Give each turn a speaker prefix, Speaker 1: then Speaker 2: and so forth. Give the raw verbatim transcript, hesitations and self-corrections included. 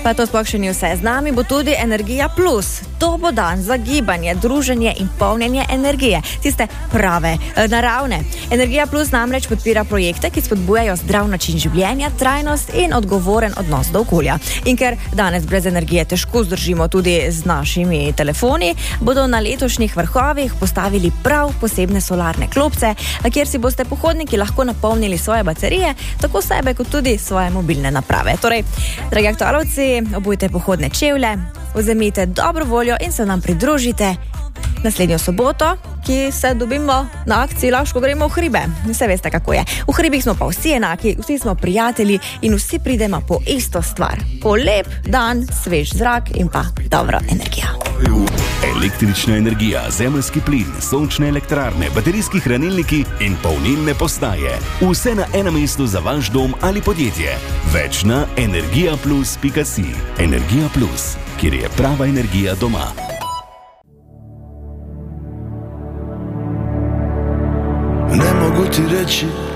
Speaker 1: Pa to sploh še ni vse. Z nami bo tudi Energija Plus. To bo dan za gibanje, druženje in polnjenje energije. Tiste prave, naravne. Energija Plus namreč podpira projekte, ki spodbujajo zdrav način življenja, trajnost in odgovoren odnos do okolja. In ker danes brez energije težko zdržimo tudi z našimi telefoni, bodo na letošnjih vrhovih postavili prav posebne solarne klopce, kjer si boste pohodniki lahko napolnili svoje baterije, tako sebe kot tudi svoje mobilne naprave. Torej, dragi aktualovci, obujte pohodne čevlje, vzemite dobro voljo in se nam pridružite naslednjo soboto, ki se dobimo na akciji Lahko gremo v hribe. Vse veste, kako je. V hribih smo pa vsi enaki, vsi smo prijatelji in vsi pridemo po isto stvar. Po lep dan, svež zrak in pa dobro energijo.
Speaker 2: Električna energija, zemeljski plin, sončne elektrarne, baterijski hranilniki in polnilne postaje. Vse na enem mestu za vaš dom ali podjetje. Več na energija plus pika si. Energija Plus, kjer je prava energija doma.
Speaker 3: Ne mogu ti reći